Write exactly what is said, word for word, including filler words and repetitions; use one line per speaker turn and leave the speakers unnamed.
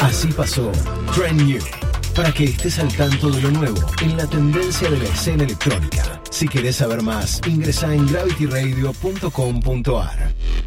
Así pasó Trend New, para que estés al tanto de lo nuevo en la tendencia de la escena electrónica. Si querés saber más, ingresa en gravity radio punto com punto a r.